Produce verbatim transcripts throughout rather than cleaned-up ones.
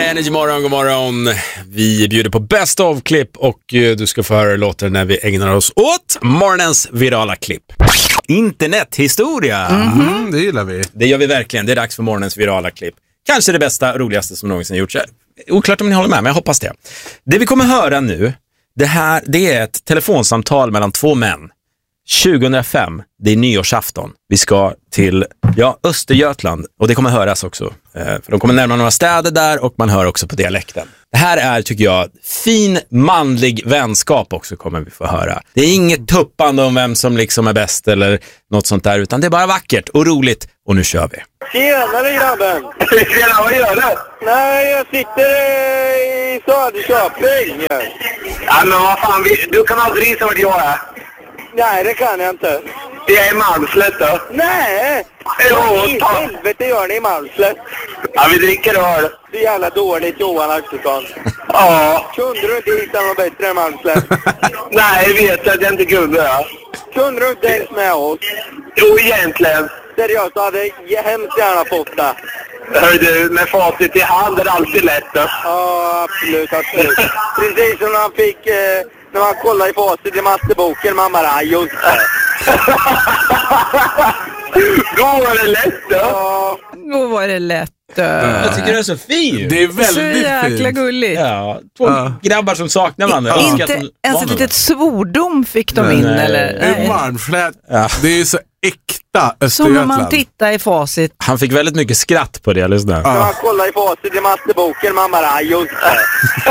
Energy morgon, god morgon. Vi bjuder på best of klipp och du ska få höra låten när vi ägnar oss åt morgonens virala klipp. Internethistoria. Mm-hmm, det gillar vi. Det gör vi verkligen. Det är dags för morgonens virala klipp. Kanske det bästa, roligaste som någonsin gjorts. Oklart om ni håller med, men jag hoppas det. Det vi kommer höra nu, det här, det är ett telefonsamtal mellan två män. tjugohundrafem, det är nyårsafton. Vi ska till ja, Östergötland och det kommer höras också. Eh, för de kommer närmare några städer där och man hör också på dialekten. Det här är, tycker jag, fin manlig vänskap också kommer vi få höra. Det är inget tuppande om vem som liksom är bäst eller något sånt där, utan det är bara vackert och roligt. Och nu kör vi. Tjenare grabben! Tjena, vad gör du? Nej, jag sitter eh, i Söderköping. Ja, men vad fan, vi, du kan aldrig visa vart jag är. Nej, det kan jag inte. Jag är i Malmslätt då. Nej! Jo, Vad i ta- helvete gör ni i Malmslätt? Ja, vi dricker öl. Det är jävla dåligt, Johan Axelsson. Ja. Kunde du inte hitta något bättre än Malmslätt? Nej, jag vet att jag inte kunde. Ja. Kunde du inte ens med oss? Jo, egentligen. Seriöst, jag hade hemskt gärna fått det. Hör du, med facit i hand är det alltid lätt då. Ja, absolut, absolut. Precis som när han fick... Eh, när man kollar i facit i matteboken, man bara, just det. Då var det lätt då. Ja. Då var det lätt. Jag tycker det är så fint. Det är Så väldigt jäkla fint. gulligt. Ja, två Ja. grabbar som saknar varandra. I, Önskar att inte de ens var ett med litet svordom fick de Nej. in, Nej. eller? Det är Malmslätt. Ja. Det är så äkta Som när Östergötland. man tittar i facit. Han fick väldigt mycket skratt på det, lyssna. När man kollar i facit i matteboken, man bara, just det.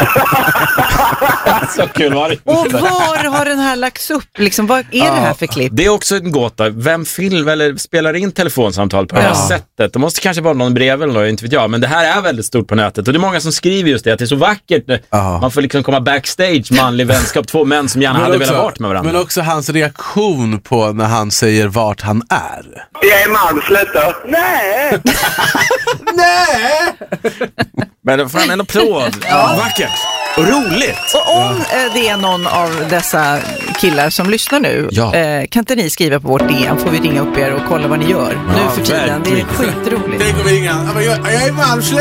Så kul var det. Och var har den här lagts upp? Liksom, vad är det här för klipp? Det är också en gåta. Vem film eller spelar in telefonsamtal på det här Ja. sättet? Det måste kanske vara någon brev eller något, inte vet jag. Men det här är väldigt stort på nätet. Och det är många som skriver just det, att det är så vackert. Ja. Man får liksom komma backstage, manlig vänskap. Två män som gärna hade velat varit med varandra. men också hans reaktion på när han säger vart han är. Jag är i Malmslätt då. Nej! Nej! Men fan, en applåd. Vackert. Och roligt. Och om eh, det är någon av dessa killar som lyssnar nu, Ja. eh, kan inte ni skriva på vårt D M, får vi ringa upp er och kolla vad ni gör nu för tiden. Det är verkligen. skitroligt. Tänk om vi ringer. Jag är i Malmslätt.